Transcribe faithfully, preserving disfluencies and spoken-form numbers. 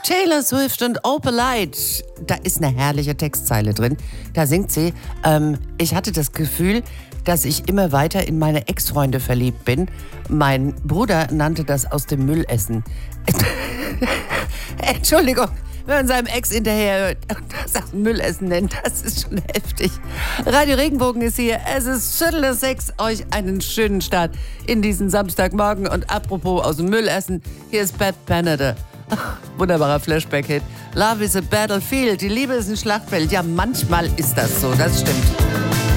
Taylor Swift und Opalite. Da ist eine herrliche Textzeile drin. Da singt sie, ähm, ich hatte das Gefühl, dass ich immer weiter in meine Ex-Freunde verliebt bin. Mein Bruder nannte das aus dem Müll essen. Entschuldigung, wenn man seinem Ex hinterher und das auch Müllessen nennt, das ist schon heftig. Radio Regenbogen ist hier. Es ist Viertel nach sechs. Euch einen schönen Start in diesen Samstagmorgen. Und apropos aus dem Müllessen, hier ist Bad Canada. Wunderbarer Flashback-Hit. Love is a battlefield. Die Liebe ist ein Schlachtfeld. Ja, manchmal ist das so, das stimmt.